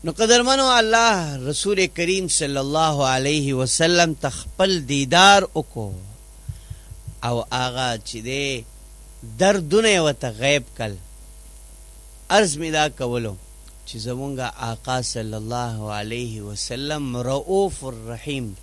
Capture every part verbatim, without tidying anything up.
نو قدرمنو الله رسول کریم صلی الله علیه وسلم تخپل دیدار وکو او آغا چې دے دردونه وته غیب کل. عرض می دا کولو چې زمونږه آقا صلی الله علیه وسلم رؤوف الرحیم،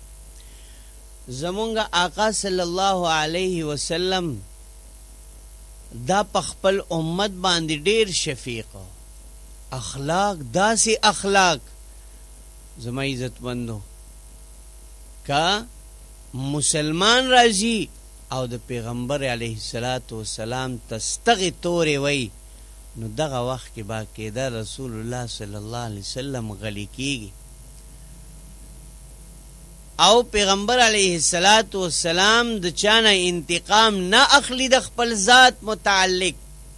زمونږه آقا صلی الله علیه وسلم دا پخپل امت باندې ډیر شفیق اخلاق، داسی اخلاق زما عزت مندو کا مسلمان راځي او د پیغمبر علیه الصلاۃ والسلام تستغی تورې وی نو دغه وخت کې باقاعده رسول الله صلی الله علیه وسلم غلی کیږي او پیغمبر علیه الصلاۃ والسلام د چانه انتقام نه اخلي د خپل ذات متعلق.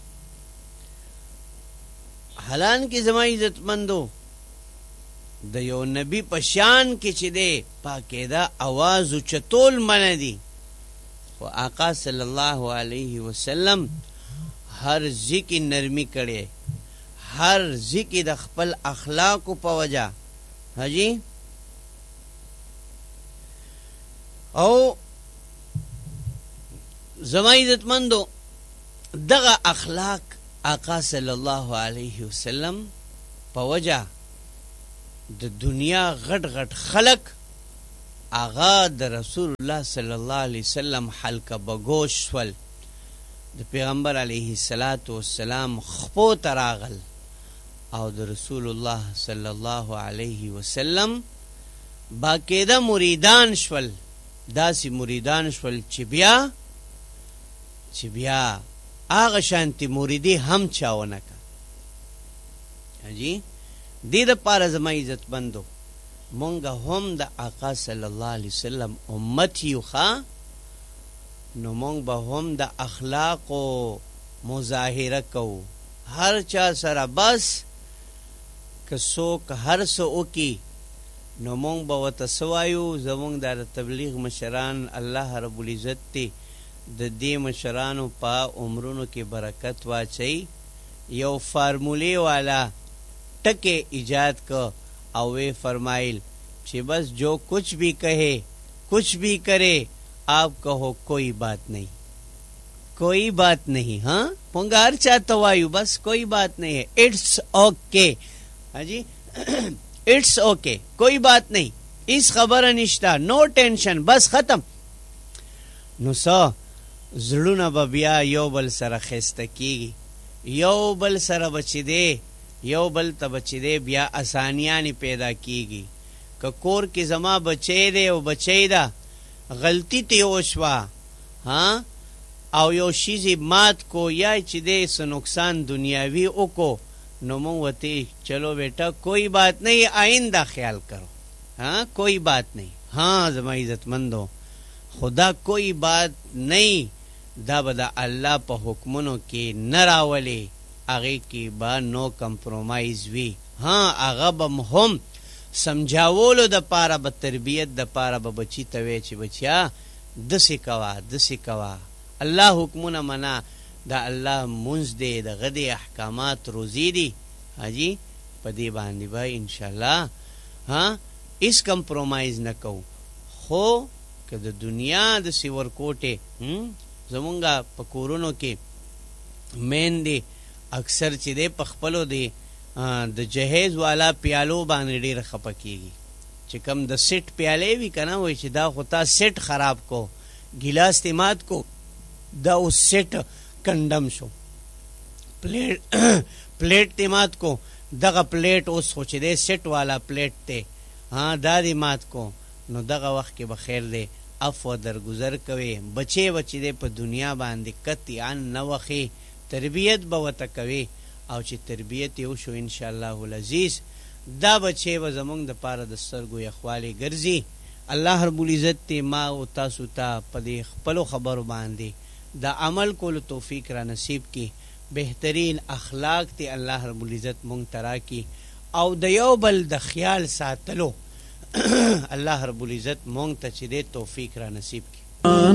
حالان کې زما عزت مندو د یو نبی په شان کې چې دی باقاعده आवाज اوچتول منع دي، خو آقا صلی الله علیه وسلم هر ذکر نرمی کړي، هر ذکر د خپل اخلاق په وجہ حجی او زما عزت مندو دغه اخلاق آقا صلی الله علیه وسلم په وجہ د دنیا غټ غټ خلق آغا د رسول الله صلی الله علیه وسلم حلقه بگوش ول، د پیغمبر علیه الصلاۃ والسلام خپو تراغل او د رسول الله صلی الله علیه وسلم باقاعده مریدان شول، داسی مریدان شول چې بیا چې بیا آغا شانتی مریدی هم چاونه کا. جی دی دا پارا زما عزت بندو مونگا هم دا آقا صلی اللہ علیہ وسلم امتیو خوا نو مونگ با هم دا اخلاق و مظاہرہ کو ہر چا سرا بس کسو که هر سو اوکی نو مونگ با وتسوایو زمونگ دا تبلیغ مشران اللہ رب العزت تی د دې مشرانو په عمرونو کې برکت واچي. یو فارموله والا ټکے ایجاد کو او وی فرمائل چې بس جو کچھ بھی کہے کچھ بھی کرے آپ کہو کوئی بات نہیں، کوئی بات نہیں. ہاں پونگا ہر چاہتا وایو بس کوئی بات نہیں ہے، اٹس اوکے. ہاں جی اٹس اوکے، کوئی بات نہیں، اس خبر نشتا، نو ٹینشن، بس ختم. نو سا زړونه به بیا یو بل سره خسته کیږي، یو بل سره بچی دی، یو بل ته بچی دی، بیا اسانیانی پیدا کیږي. که کور کې زما بچی دی او بچی ده غلطی تی وشوا ها او یو شیزی مات کو یا چې دی سو نقصان دنیاوی او کو نو مو وتی چلو بیٹا کوئی بات نہیں، آئندہ خیال کرو، ہاں کوئی بات نہیں. ہاں زما عزت مندو خدا کوئی بات نہیں دا بدا اللہ پا حکمونو کی نراولی اغی کی با نو کمپرومائز وی. ہاں اغا با مهم سمجھاولو دا پارا با تربیت دا پارا با بچی توی چی بچیا دسی کوا دسی کوا اللہ حکمونا منا دا اللہ منز دے دا غدی احکامات روزی دی حجی پا دی باندی با انشاءاللہ ہاں اس کمپرومائز نکو. خو که د دنیا د سیور کوټه زمونږه په کورونو کې مین دی اکثر چې دی په خپلو دی د جهیز والا پیالو باندې ډېر خپه کېږي چې کم د سیټ پیالې وي که نه وایي چې دا خو تا سیټ خراب کو، ګیلاس تی مات کو، دا اوس سیټ کنډم شو. پلیټ پلیټ تی مات کو، دغه پلیټ اوس خو چې دی سیټ والا پلیټ دی ہاں دا دی مات کو. نو دغه وخت کې بخیر دی افو درگذر کوي، بچے بچی دے په دنیا باندې قطعا نوخی تربیت بوته کوي او چې تربیت یو شو انشاءالله العزیز دا بچے و زمونږ د پاره د سترګو یخوالی ګرځي. الله رب العزت تی ما او تاسو ته په دې خپلو خبرو باندې دا عمل کولو توفیق را نصیب کی، بهترین اخلاق تی الله رب العزت مونږ ترا کی او د یو بل د خیال ساتلو اللہ رب العزت مونگ تا چی دے توفیق را نصیب کی.